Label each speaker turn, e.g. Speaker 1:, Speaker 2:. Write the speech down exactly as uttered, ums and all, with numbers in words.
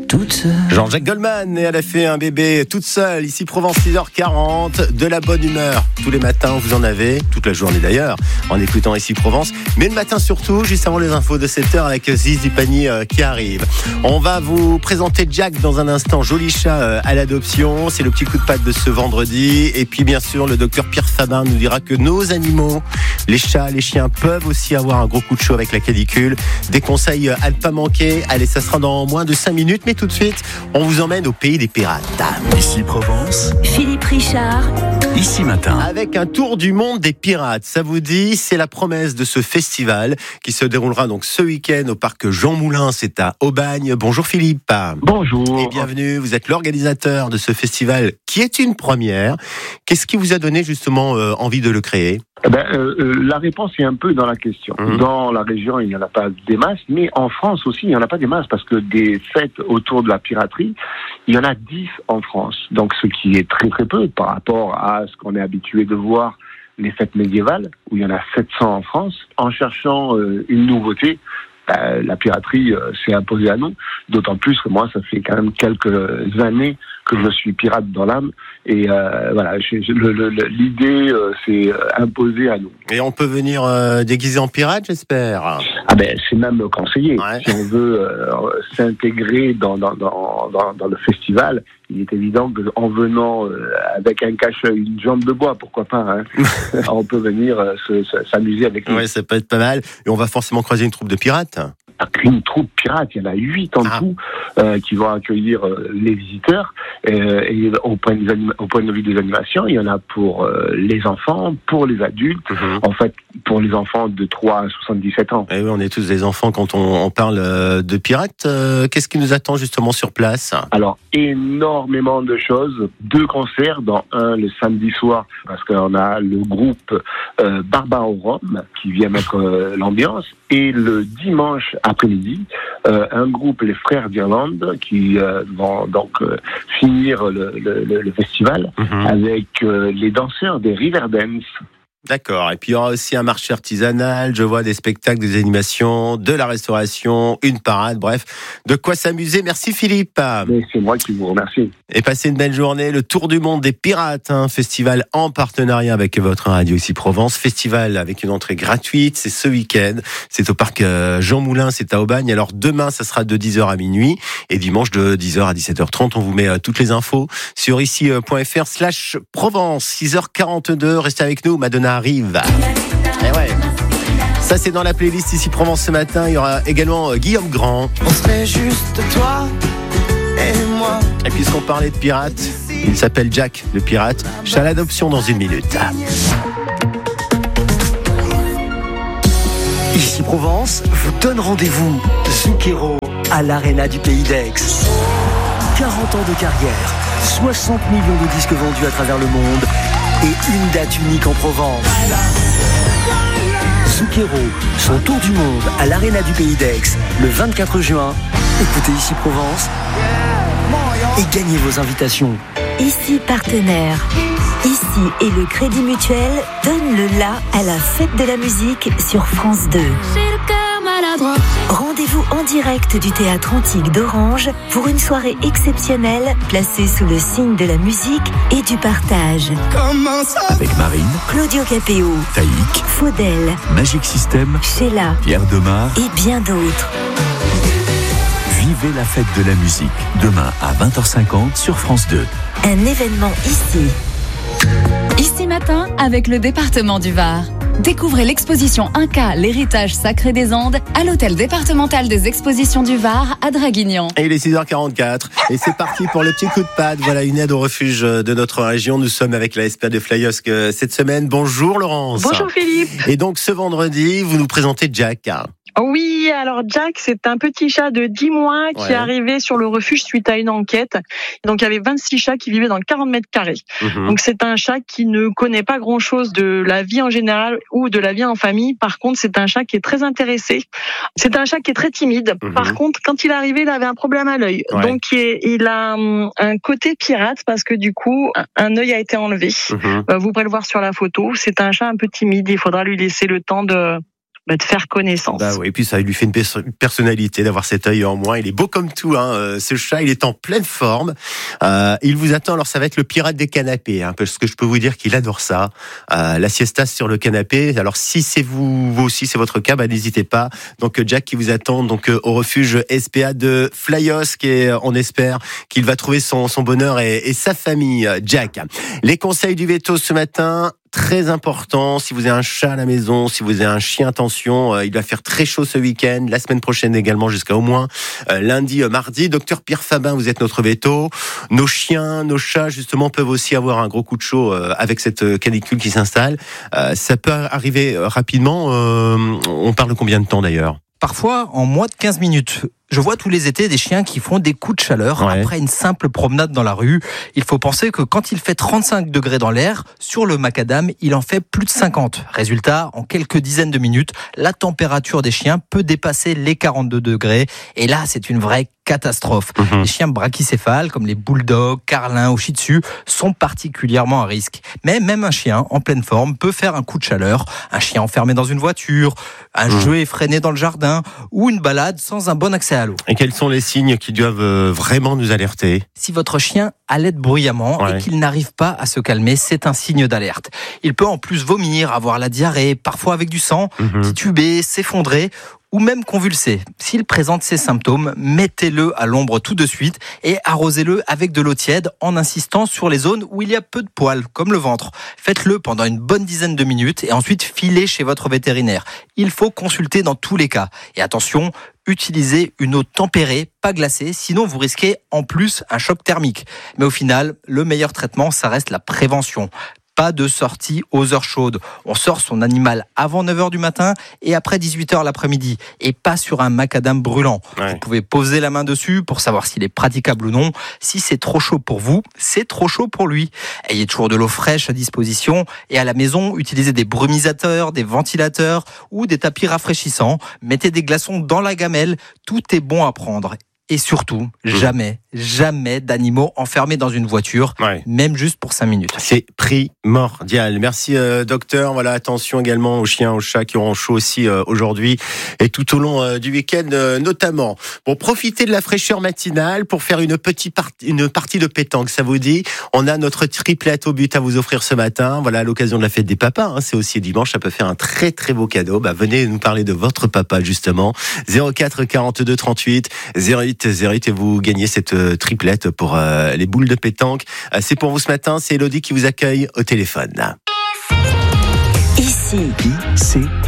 Speaker 1: toute seule.
Speaker 2: Jean-Jacques Goldman, et elle a fait un bébé toute seule, ici Provence, six heures quarante, de la bonne humeur. Tous les matins, vous en avez, toute la journée d'ailleurs, en écoutant ici Provence. Mais le matin surtout, juste avant les infos de sept heures avec Zizi Pani euh, qui arrive. On va vous présenter Jack dans un instant, joli chat euh, à l'adoption. C'est le petit coup de patte de ce vendredi. Et puis bien sûr, le docteur Pierre Fabin nous dira que nos animaux, les chats, les chiens, peuvent aussi avoir un gros coup de chaud avec la canicule. Des conseils à ne pas manquer. Allez, ça sera dans moins de cinq minutes, mais tout de suite, on vous emmène au pays des pirates.
Speaker 1: Ici Provence,
Speaker 3: Philippe Richard.
Speaker 1: Ici Matin.
Speaker 2: Avec un tour du monde des pirates, ça vous dit, c'est la promesse de ce festival qui se déroulera donc ce week-end au parc Jean Moulin, c'est à Aubagne. Bonjour Philippe.
Speaker 4: Bonjour.
Speaker 2: Et bienvenue, vous êtes l'organisateur de ce festival qui est une première. Qu'est-ce qui vous a donné justement euh, envie de le créer ?
Speaker 4: Eh ben, euh, la réponse est un peu dans la question. Mmh. Dans la région, il n'y en a pas des masses, mais en France aussi, il n'y en a pas des masses, parce que des fêtes autour de la piraterie, il y en a dix en France. Donc, ce qui est très très peu par rapport à ce qu'on est habitué de voir les fêtes médiévales, où il y en a sept cents en France. En cherchant euh, une nouveauté, euh, la piraterie euh, s'est imposée à nous, d'autant plus que moi, ça fait quand même quelques années que je suis pirate dans l'âme, et euh, voilà, je, je, le, le, l'idée euh, s'est imposée à nous.
Speaker 2: Et on peut venir euh, déguisé en pirate, j'espère.
Speaker 4: Ah ben, c'est même conseillé.
Speaker 2: Ouais.
Speaker 4: Si on veut euh, s'intégrer dans, dans, dans, dans, dans le festival, il est évident qu'en venant euh, avec un cache-œil, une jambe de bois, pourquoi pas, hein, on peut venir euh, se, se, s'amuser avec nous.
Speaker 2: Ouais, ça peut être pas mal. Et on va forcément croiser une troupe de pirates.
Speaker 4: Une troupe pirate, il y en a huit en ah. tout euh, qui vont accueillir euh, les visiteurs. Euh, et au point, des anima- au point de vue des animations, il y en a pour euh, les enfants, pour les adultes. Mm-hmm. En fait, pour les enfants de trois à soixante-dix-sept ans.
Speaker 2: Et oui, on est tous des enfants quand on, on parle de pirates. Euh, qu'est-ce qui nous attend justement sur place ?
Speaker 4: Alors, énormément de choses. Deux concerts, dont un le samedi soir, parce qu'on a le groupe euh, Barbare au Rhum qui vient mettre euh, l'ambiance. Et le dimanche après-midi, euh, un groupe, les Frères d'Irlande, qui euh, vont donc euh, finir le, le, le festival mm-hmm. avec euh, les danseurs des Riverdance.
Speaker 2: D'accord. Et puis il y aura aussi un marché artisanal, je vois des spectacles, des animations, de la restauration, une parade, bref, de quoi s'amuser. Merci Philippe.
Speaker 4: Mais c'est moi qui vous remercie.
Speaker 2: Et passez une belle journée. Le Tour du monde des pirates, un hein, festival en partenariat avec votre radio ici Provence. Festival avec une entrée gratuite, c'est ce week-end. C'est au parc Jean Moulin, c'est à Aubagne. Alors demain, ça sera de dix heures à minuit et dimanche de dix heures à dix-sept heures trente. On vous met toutes les infos sur ici.fr slash Provence. six heures quarante-deux, restez avec nous, Madonna arrive. Et ouais. Ça c'est dans la playlist ici Provence ce matin. Il y aura également Guillaume Grand.
Speaker 5: On serait juste toi et moi.
Speaker 2: Et puisqu'on parlait de pirates, il s'appelle Jack le pirate. Chat à l'adoption dans une minute.
Speaker 6: Ici Provence vous donne rendez-vous Zucchero à l'Arena du Pays d'Aix. quarante ans de carrière, soixante millions de disques vendus à travers le monde et une date unique en Provence. Zucchero, son tour du monde à l'Arena du Pays d'Aix, le vingt-quatre juin. Écoutez Ici Provence et gagnez vos invitations.
Speaker 3: Ici partenaire. Ici et le Crédit Mutuel donne le la à la fête de la musique sur France deux. Rendez-vous en direct du Théâtre Antique d'Orange pour une soirée exceptionnelle placée sous le signe de la musique et du partage.
Speaker 1: Avec Marine,
Speaker 3: Claudio Capéo,
Speaker 1: Taïk,
Speaker 3: Faudel,
Speaker 1: Magic System,
Speaker 3: Sheila,
Speaker 1: Pierre Demar
Speaker 3: et bien d'autres.
Speaker 1: Vivez la fête de la musique demain à vingt heures cinquante sur France deux.
Speaker 3: Un événement ici.
Speaker 7: Ici Matin avec le département du Var. Découvrez l'exposition Inca, l'héritage sacré des Andes à l'hôtel départemental des expositions du Var à Draguignan.
Speaker 2: Et il est six heures quarante-quatre et c'est parti pour le petit coup de patte. Voilà une aide au refuge de notre région. Nous sommes avec la S P A de Flyosque cette semaine. Bonjour Laurence.
Speaker 8: Bonjour Philippe.
Speaker 2: Et donc ce vendredi, vous nous présentez Jack.
Speaker 8: Oui, alors Jack, c'est un petit chat de dix mois qui ouais. est arrivé sur le refuge suite à une enquête. Donc il y avait vingt-six chats qui vivaient dans quarante mètres carrés. Mmh. Donc c'est un chat qui ne connaît pas grand-chose de la vie en général ou de la vie en famille. Par contre, c'est un chat qui est très intéressé. C'est un chat qui est très timide. Mmh. Par contre, quand il est arrivé, il avait un problème à l'œil. Ouais. Donc il a un côté pirate parce que du coup, un œil a été enlevé. Mmh. Vous pourrez le voir sur la photo. C'est un chat un peu timide. Il faudra lui laisser le temps de bah, de faire connaissance.
Speaker 2: Bah oui, et puis ça lui fait une personnalité d'avoir cet œil en moins. Il est beau comme tout, hein. Ce chat, il est en pleine forme. Euh, il vous attend. Alors ça va être le pirate des canapés, hein, parce que je peux vous dire qu'il adore ça. Euh, la siesta sur le canapé. Alors si c'est vous, vous aussi, c'est votre cas, bah n'hésitez pas. Donc Jack qui vous attend donc au refuge S P A de Flyos, qui est, on espère qu'il va trouver son, son bonheur et, et sa famille. Jack. Les conseils du veto ce matin. Très important, si vous avez un chat à la maison, si vous avez un chien, attention, euh, il va faire très chaud ce week-end, la semaine prochaine également jusqu'à au moins euh, lundi, euh, mardi. Docteur Pierre Fabin, vous êtes notre veto. Nos chiens, nos chats justement peuvent aussi avoir un gros coup de chaud euh, avec cette canicule qui s'installe. Euh, ça peut arriver rapidement, euh, on parle de combien de temps d'ailleurs ?
Speaker 9: Parfois en moins de quinze minutes. Je vois tous les étés des chiens qui font des coups de chaleur ouais. après une simple promenade dans la rue. Il faut penser que quand il fait trente-cinq degrés dans l'air, sur le macadam, il en fait plus de cinquante. Résultat, en quelques dizaines de minutes, la température des chiens peut dépasser les quarante-deux degrés. Et là, c'est une vraie catastrophe. Mmh. Les chiens brachycéphales, comme les bulldogs, carlins ou shih tzu, sont particulièrement à risque. Mais même un chien en pleine forme peut faire un coup de chaleur. Un chien enfermé dans une voiture, un mmh. jeu effréné dans le jardin ou une balade sans un bon accès à l'eau.
Speaker 2: Et quels sont les signes qui doivent vraiment nous alerter ?
Speaker 9: Si votre chien halète bruyamment ouais. et qu'il n'arrive pas à se calmer, c'est un signe d'alerte. Il peut en plus vomir, avoir la diarrhée, parfois avec du sang, mmh. tituber, s'effondrer ou même convulser. S'il présente ces symptômes, mettez-le à l'ombre tout de suite et arrosez-le avec de l'eau tiède en insistant sur les zones où il y a peu de poils, comme le ventre. Faites-le pendant une bonne dizaine de minutes et ensuite filez chez votre vétérinaire. Il faut consulter dans tous les cas. Et attention, utilisez une eau tempérée, pas glacée, sinon vous risquez en plus un choc thermique. Mais au final, le meilleur traitement, ça reste la prévention. Pas de sortie aux heures chaudes. On sort son animal avant neuf heures du matin et après dix-huit heures l'après-midi. Et pas sur un macadam brûlant. Ouais. Vous pouvez poser la main dessus pour savoir s'il est praticable ou non. Si c'est trop chaud pour vous, c'est trop chaud pour lui. Ayez toujours de l'eau fraîche à disposition. Et à la maison, utilisez des brumisateurs, des ventilateurs ou des tapis rafraîchissants. Mettez des glaçons dans la gamelle. Tout est bon à prendre. Et surtout, jamais, jamais d'animaux enfermés dans une voiture, ouais. même juste pour cinq minutes.
Speaker 2: C'est primordial. Merci euh, docteur. Voilà, attention également aux chiens, aux chats qui auront chaud aussi euh, aujourd'hui et tout au long euh, du week-end euh, notamment. Bon, profitez de la fraîcheur matinale pour faire une petite partie, une partie de pétanque. Ça vous dit ? On a notre triplette au but à vous offrir ce matin. Voilà, à l'occasion de la fête des papas. Hein, c'est aussi dimanche. Ça peut faire un très très beau cadeau. Bah, venez nous parler de votre papa justement. zéro quatre quarante-deux trente-huit zéro huit zéro huit et vous gagnez cette triplette pour euh, les boules de pétanque. Euh, c'est pour vous ce matin, c'est Elodie qui vous accueille au téléphone.
Speaker 3: Ici,
Speaker 1: I C